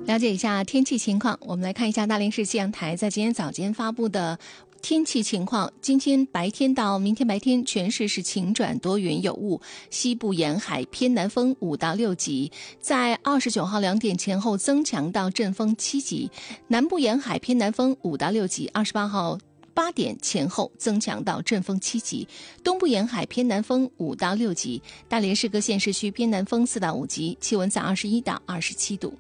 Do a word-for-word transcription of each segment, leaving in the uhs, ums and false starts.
了解一下天气情况，我们来看一下大连市气象台在今天早间发布的天气情况。今天白天到明天白天，全市是晴转多云有雾，西部沿海偏南风五到六级，在二十九号两点前后增强到阵风七级，南部沿海偏南风五到六级，二十八号八点前后增强到阵风七级，东部沿海偏南风五到六级，大连市各县市区偏南风四到五级，气温在二十一到二十七度。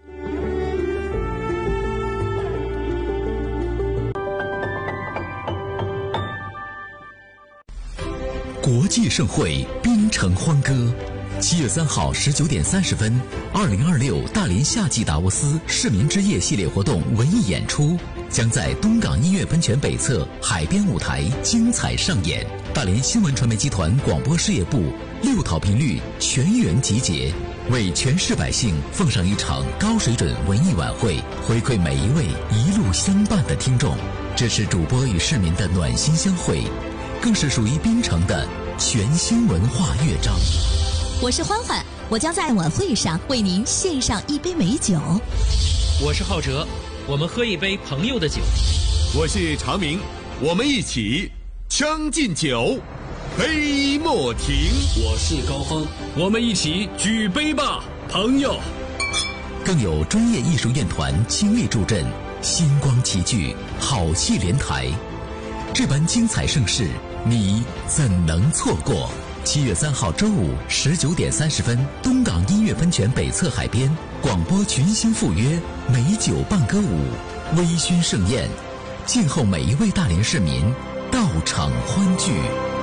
国际盛会，槟城欢歌。七月三号十九点三十分，二零二六大连夏季达沃斯市民之夜系列活动文艺演出将在东港音乐喷泉北侧海边舞台精彩上演。大连新闻传媒集团广播事业部六套频率全员集结，为全市百姓奉上一场高水准文艺晚会，回馈每一位一路相伴的听众。这是主播与市民的暖心相会，更是属于槟城的全新文化乐章。 我是欢欢，我将在晚会上为您献上一杯美酒。 我是浩哲，我们喝一杯朋友的酒。 我是常明，我们一起将进酒，杯莫停。 我是高峰，我们一起举杯吧，朋友。 更有专业艺术院团倾力助阵，星光齐聚，好戏连台。这般精彩盛事，你怎能错过？七月三号周五十九点三十分，东港音乐喷泉北侧海边，广播群星赴约，美酒伴歌舞，微醺盛宴，静候每一位大连市民到场欢聚。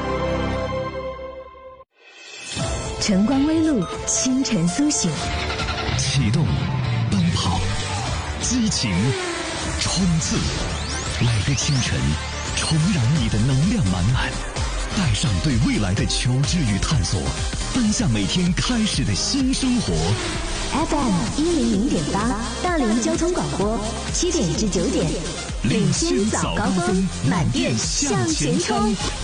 晨光微露，清晨苏醒， 启动，奔跑，激情，冲刺，每个清晨重燃你的能量满满，带上对未来的求知与探索，奔向每天开始的新生活。 F M 一零零点八，大连交通广播，七点至九点， 领先早高峰，满电向前冲。